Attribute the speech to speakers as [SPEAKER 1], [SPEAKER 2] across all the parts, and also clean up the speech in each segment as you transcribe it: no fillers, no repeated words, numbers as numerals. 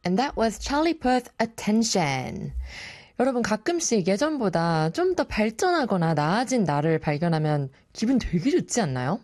[SPEAKER 1] And that was Charlie Puth Attention. 여러분 가끔씩 예전보다 좀 더 발전하거나 나아진 나를 발견하면 기분 되게 좋지 않나요?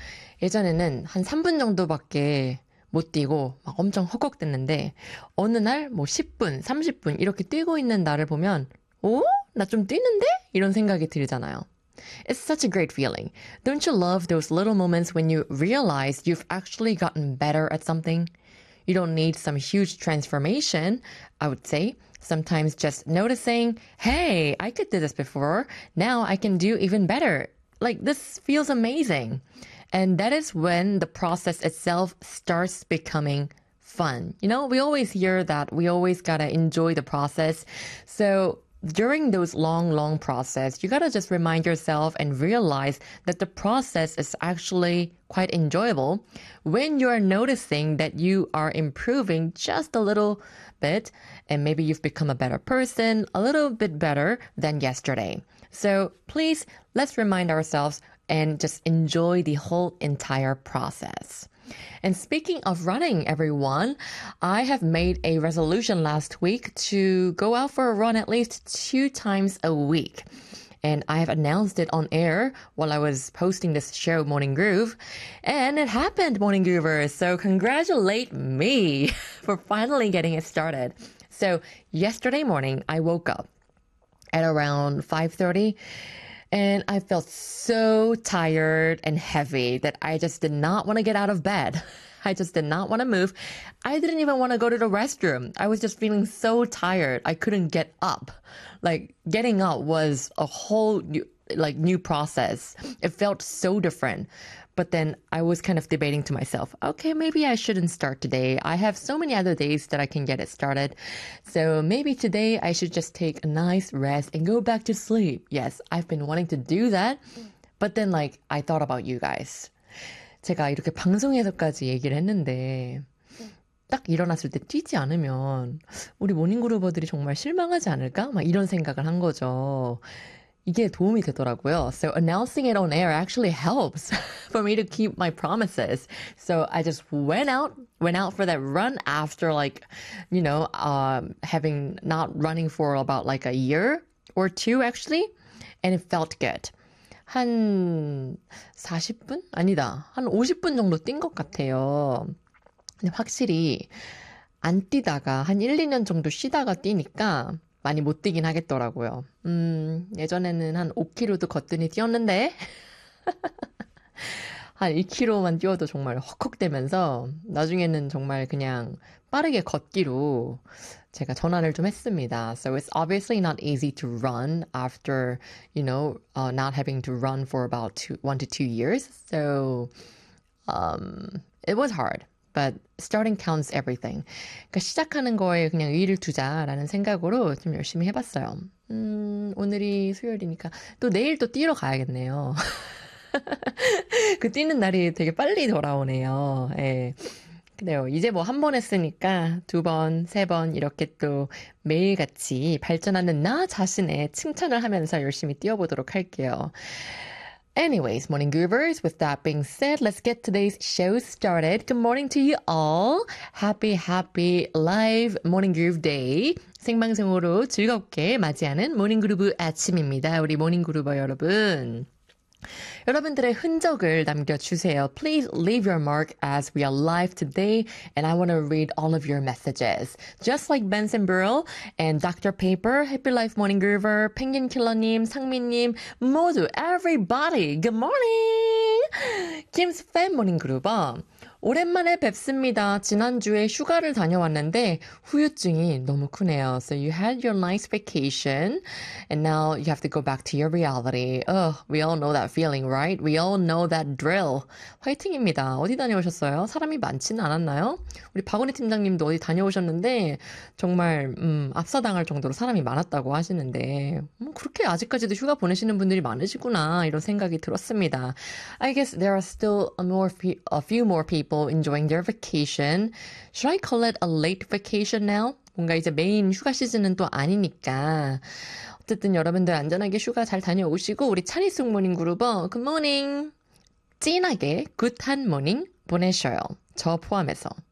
[SPEAKER 1] 예전에는 한 3분 정도밖에 못 뛰고 막 엄청 헉헉댔는데 어느 날 뭐 10분, 30분 이렇게 뛰고 있는 나를 보면 오? 나 좀 뛰는데? 이런 생각이 들잖아요. It's such a great feeling. Don't you love those little moments when you realize you've actually gotten better at something? You don't need some huge transformation, I would say. Sometimes just noticing, hey, I could do this before. Now I can do even better. Like, this feels amazing. And that is when the process itself starts becoming fun. You know, we always hear that we always gotta enjoy the process. So during those long process, you gotta just remind yourself and realize that the process is actually quite enjoyable when you're noticing that you are improving just a little bit and maybe you've become a better person, a little bit better than yesterday. So please, let's remind ourselves and just enjoy the whole entire process. And speaking of running, everyone, I have made a resolution last week to go out for a run at least 2 times a week. And I have announced it on air while I was posting this show, Morning Groove. And it happened, Morning Groovers. So congratulate me for finally getting it started. So yesterday morning, I woke up at around 5:30. And I felt so tired and heavy that I just did not want to get out of bed. I just did not want to move. I didn't even want to go to the restroom. I was just feeling so tired. I couldn't get up. Like, getting up was a whole new process. It felt so different. But then I was kind of debating to myself, okay, maybe I shouldn't start today. I have so many other days that I can get it started. So maybe today I should just take a nice rest and go back to sleep. Yes, I've been wanting to do that. But then I thought about you guys. 제가 이렇게 방송에서까지 얘기를 했는데 딱 일어났을 때 뛰지 않으면 우리 모닝그루버들이 정말 실망하지 않을까? 막 이런 생각을 한 거죠. 이게 도움이 되더라고요. So announcing it on air actually helps for me to keep my promises. So I just went out for that run after having not running for about a year or 2 actually. And it felt good. 한 40분? 아니다. 한 50분 정도 뛴 것 같아요. 근데 확실히 안 뛰다가 한 1, 2년 정도 쉬다가 뛰니까 많이 못 뛰긴 하겠더라고요. 예전에는 한 5km도 거뜬히 뛰었는데 한 2km만 뛰어도 정말 헉헉대면서 나중에는 정말 그냥 빠르게 걷기로 제가 전환을 좀 했습니다. So it's obviously not easy to run after, not having to run for about 1 to 2 years. So it was hard. But starting counts everything. 그러니까 시작하는 거에 그냥 의의를 두자라는 생각으로 좀 열심히 해봤어요. 오늘이 수요일이니까 또 내일 또 뛰러 가야겠네요. 그 뛰는 날이 되게 빨리 돌아오네요. 예. 근데요, 이제 뭐 한 번 했으니까 2번, 3번 이렇게 또 매일같이 발전하는 나 자신의 칭찬을 하면서 열심히 뛰어보도록 할게요. Anyways, morning groovers, with that being said, let's get today's show started. Good morning to you all. Happy live morning groove day. 생방송으로 즐겁게 맞이하는 모닝 그루브 아침입니다. 우리 모닝 그루버 여러분. 여러분들의 흔적을 남겨주세요. Please leave your mark as we are live today, and I want to read all of your messages. Just like Benson Burrell and Dr. Paper, Happy Life Morning Groover, 펭귄 킬러님, 상민님, 모두 everybody, good morning! Kim's Fan Morning Groover. 오랜만에 뵙습니다. 지난주에 휴가를 다녀왔는데 후유증이 너무 크네요. So you had your nice vacation and now you have to go back to your reality. We all know that feeling, right? We all know that drill. 화이팅입니다. 어디 다녀오셨어요? 사람이 많지는 않았나요? 우리 박은희 팀장님도 어디 다녀오셨는데 정말 압사당할 정도로 사람이 많았다고 하시는데 그렇게 아직까지도 휴가 보내시는 분들이 많으시구나 이런 생각이 들었습니다. I guess there are still a few more people enjoying their vacation. Should I call it a late vacation now? 뭔가 이제 메인 휴가 시즌은 또 아니니까. 어쨌든 여러분들 안전하게 휴가 잘 다녀오시고 우리 찬이숙 모닝 그루버 굿모닝. 찐하게 굿한 모닝 보내셔요. 저 포함해서.